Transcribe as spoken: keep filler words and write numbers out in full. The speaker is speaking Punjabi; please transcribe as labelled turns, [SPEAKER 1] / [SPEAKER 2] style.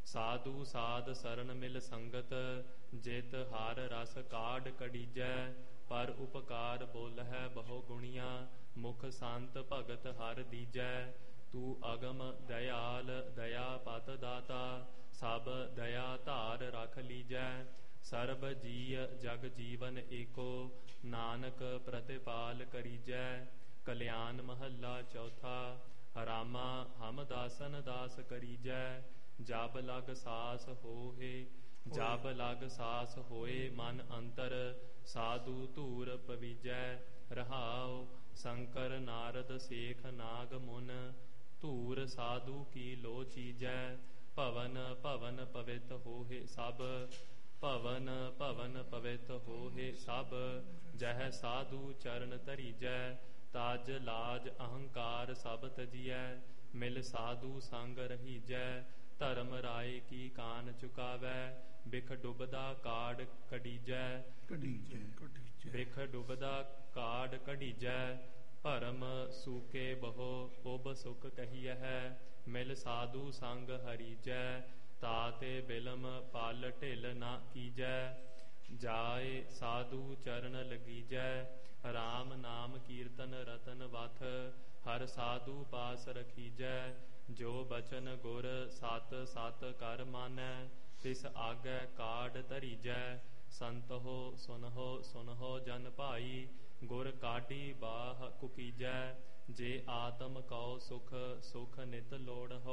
[SPEAKER 1] ਸਾਧੂ ਸਾਧ ਸਰਨ ਮਿਲ ਸੰਗਤ, ਜਿਤ ਹਰ ਰਸ ਕਾਢ ਕੜੀਜੈ। ਪਰ ਉਪਕਾਰ ਬੋਲਹਿ ਬਹੁ ਗੁਣੀਆਂ, ਮੁਖ ਸੰਤ ਭਗਤ ਹਰ ਦੀਜੈ। ਤੂੰ ਅਗਮ ਦਇਆਲ ਦਇਆ ਪਤ ਦਾਤਾ, ਸਭ ਦਇਆ ਧਾਰ ਰਖ ਲੀਜੈ। ਸਰਬ ਜੀਅ ਜਗ ਜੀਵਨ ਏਕੋ, ਨਾਨਕ ਪ੍ਰਤਿਪਾਲ ਕਰੀਜੈ। ਕਲਿਆਣ ਮਹੱਲਾ ਚੌਥਾ। ਰਾਮਾ ਹਮ ਦਾਸਨ ਦਾਸ ਕਰੀਜੈ। ਜਬ ਲਗ ਸਾਸ ਹੋਏ ਜਬ ਲਗ ਸਾਸ ਹੋਏ ਮਨ ਅੰਤਰ, ਸਾਧੂ ਧੂਰ ਪਵੀਜੈ। ਰਹਾਉ ਸ਼ੰਕਰ ਨਾਰਦ ਸੇਖ ਨਾਗ ਮੁਨ, ਧੂਰ ਸਾਧੂ ਕੀ ਲੋ ਚੀਜੈ। ਭਵਨ ਭਵਨ ਪਵਿੱਤ ਹੋਏ ਸਭ, ਭਵਨ ਭਵਨ ਪਵਿੱਤ ਹੋਏ ਸਭ। ਜਹ ਸਾਧੂ ਚਰਨ ਧਰੀਜੈ, ਤਜ ਲਾਜ ਅਹੰਕਾਰ ਸਭ ਤਜੀਐ। ਮਿਲ ਸਾਧੂ ਸੰਗ ਰਹੀਜੈ, ਧਰਮ ਰਾਏ ਕੀ ਕਾਨ ਚੁਕਾਵੈ। ਬਿਖ ਡੁਬਦਾ ਕਾਢ ਕਢੀਜੈ ਬਿਖ ਡੁਬਦਾ ਕਾਢ ਕਢੀਜੈ। ਭਰਮ ਸੂਕੇ ਬਹੁ ਉਬ ਸੁਖ ਕਹੀਐ। ਮਿਲ ਸਾਧੂ ਸੰਗ ਹਰੀਜੈ, ਤਾਤੇ ਬਿਲਮ ਪਲ ਢਿਲ ਨਾ ਕੀਜੈ। ਜਾਏ ਸਾਧੂ ਚਰਨ ਲਗੀਜੈ, ਰਾਮ ਨਾਮ ਕੀਰਤਨ ਰਤਨ ਵਥ। ਹਰ ਸਾਧੂ ਪਾਸ ਰਖੀਜੈ, ਜੋ ਬਚਨ ਗੁਰ ਸਤ ਸਤ ਕਰ ਮਾਨੈ। ਤਿਸ ਆਗੈ ਕਾਢ ਧਰੀਜੈ, ਸੰਤੋ ਸੁਨਹੁ ਸੁਨਹੁ ਜਨ ਭਾਈ। ਗੁਰ ਕਾਢੀ ਬਾਹ ਕੁਕੀਜੈ, ਜੇ ਆਤਮ ਕਉ ਸੁਖ ਸੁਖ ਨਿਤ ਲੋੜਹੁ।